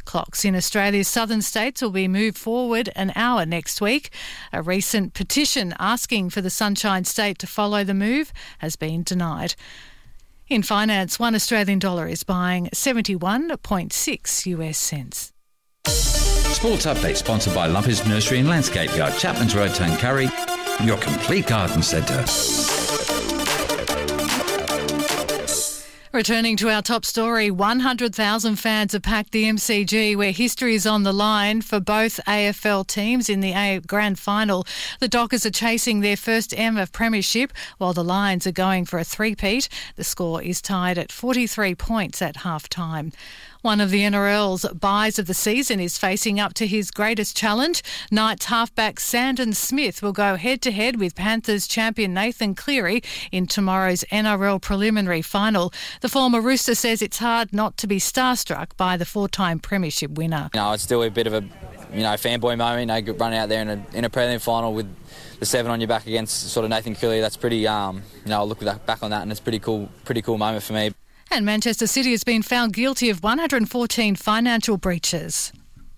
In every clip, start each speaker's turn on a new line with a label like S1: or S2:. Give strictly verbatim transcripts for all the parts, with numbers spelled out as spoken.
S1: clocks in Australia's southern states will be moved forward an hour next week. A recent petition asking for the Sunshine State to follow the move has been denied. In finance, one Australian dollar is buying seventy-one point six US cents.
S2: Sports Update sponsored by Lumpy's Nursery and Landscape Yard, Chapman's Road, Tuncurry, your complete garden centre.
S1: Returning to our top story, one hundred thousand fans have packed the M C G, where history is on the line for both A F L teams in the A Grand Final. The Dockers are chasing their first ever premiership, while the Lions are going for a three-peat. The score is tied at forty-three points at half-time. One of the N R L's buys of the season is facing up to his greatest challenge. Knights halfback Sandon Smith will go head-to-head with Panthers champion Nathan Cleary in tomorrow's N R L preliminary final. The former Rooster says it's hard not to be starstruck by the four-time premiership winner.
S3: You know, it's still a bit of a, you know, fanboy moment. You know, run out there in a in a prelim final with the seven on your back against sort of Nathan Cleary. That's pretty. Um, you know, I look back on that and it's pretty cool. Pretty cool moment for me.
S1: And Manchester City has been found guilty of one hundred fourteen financial breaches.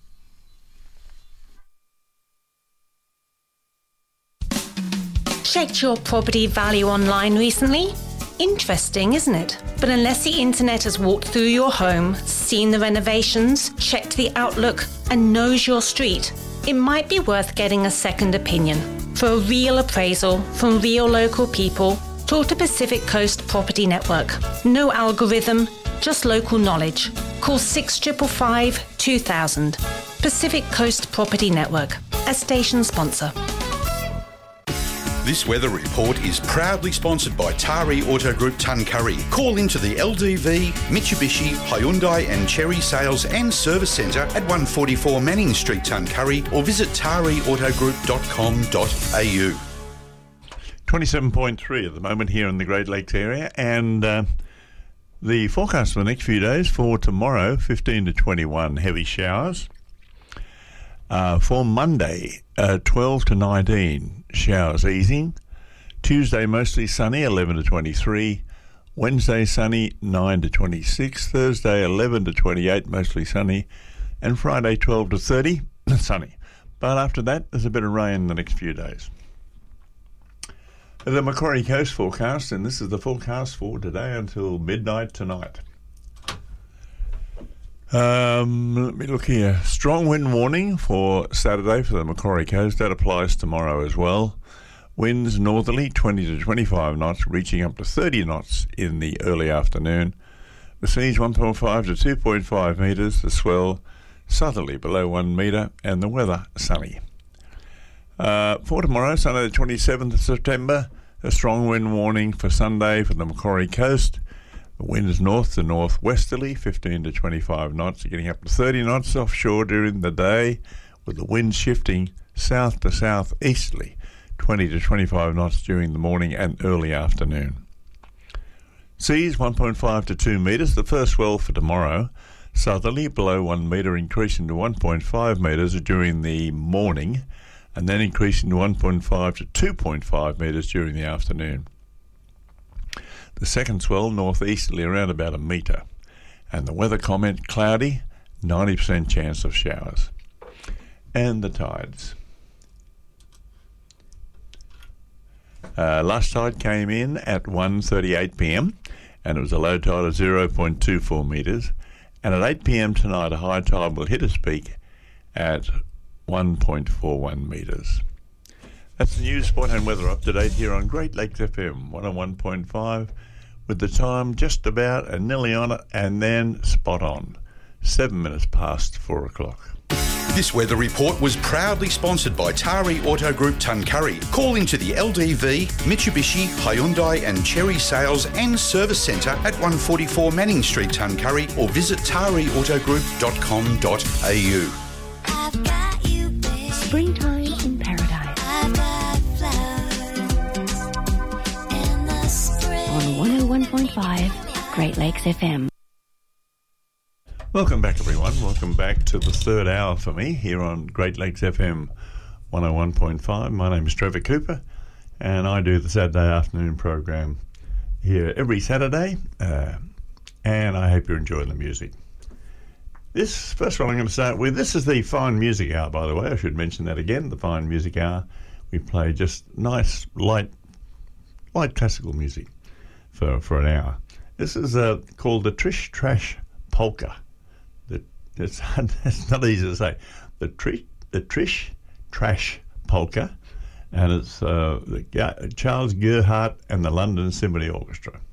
S4: Checked your property value online recently? Interesting, isn't it? But unless the internet has walked through your home, seen the renovations, checked the outlook, and knows your street, it might be worth getting a second opinion. For a real appraisal from real local people, talk to Pacific Coast Property Network. No algorithm, just local knowledge. Call six five five five two thousand. Pacific Coast Property Network, a station sponsor.
S5: This weather report is proudly sponsored by Tari Auto Group Tuncurry. Call into the L D V, Mitsubishi, Hyundai and Cherry Sales and Service Centre at one forty-four Manning Street, Tuncurry, or visit tari auto group dot com dot a u.
S6: twenty-seven point three at the moment here in the Great Lakes area, and uh, the forecast for the next few days for tomorrow, fifteen to twenty-one heavy showers. Uh, for Monday, uh, twelve to nineteen showers easing. Tuesday mostly sunny, eleven to twenty-three. Wednesday sunny, nine to twenty-six. Thursday eleven to twenty-eight, mostly sunny. And Friday twelve to thirty, sunny. But after that, there's a bit of rain the next few days. The Macquarie Coast forecast, and this is the forecast for today until midnight tonight. Um, let me look here. Strong wind warning for Saturday for the Macquarie Coast. That applies tomorrow as well. Winds northerly twenty to twenty-five knots, reaching up to thirty knots in the early afternoon. The seas one point five to two point five metres. The swell southerly below one metre, and the weather sunny. Uh, for tomorrow, Sunday the twenty-seventh of September, a strong wind warning for Sunday for the Macquarie Coast. The wind is north to northwesterly, fifteen to twenty-five knots, getting up to thirty knots offshore during the day, with the wind shifting south to southeasterly, twenty to twenty-five knots during the morning and early afternoon. Seas one point five to two metres. The first swell for tomorrow, southerly below one metre, increasing to one point five metres during the morning, and then increasing to one point five to two point five metres during the afternoon. The second swell northeasterly around about a metre, and the weather comment cloudy, ninety percent chance of showers. And the tides. Uh, last tide came in at one thirty-eight p m and it was a low tide of zero point two four metres, and at eight p m tonight a high tide will hit its peak at one point four one metres. That's the news, sport and weather up to date here on Great Lakes F M one oh one point five, with the time just about and nearly on it, and then spot on, seven minutes past four o'clock.
S5: This weather report was proudly sponsored by Tari Auto Group Tuncurry. Call into the L D V, Mitsubishi, Hyundai and Cherry Sales and Service Centre at one forty-four Manning Street, Tuncurry, or visit tari auto group dot com dot a u.
S4: Springtime in paradise. On one oh one point five Great Lakes F M.
S6: Welcome back, everyone. Welcome back to the third hour for me here on Great Lakes F M one oh one point five. My name is Trevor Cooper, and I do the Saturday afternoon program here every Saturday, uh, and I hope you're enjoying the music. This first one I'm going to start with, this is the Fine Music Hour, by the way. I should mention that again, the Fine Music Hour. We play just nice, light, light classical music for, for an hour. This is uh, called the Trish Trash Polka. The, it's, it's not easy to say. The, tri, the Trish Trash Polka, and it's uh, the, Charles Gerhardt and the London Symphony Orchestra.